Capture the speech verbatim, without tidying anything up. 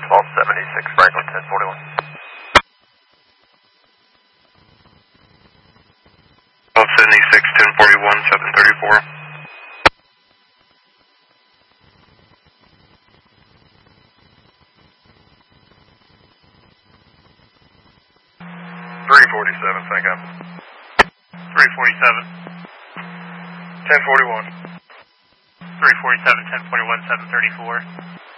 Ball seventy-six, Franklin, ten forty-one. Ball seventy-six, ten forty-one, seven thirty-four. three forty-seven, thank you. three forty-seven. ten forty-one. three forty-seven, ten forty-one, seven thirty-four.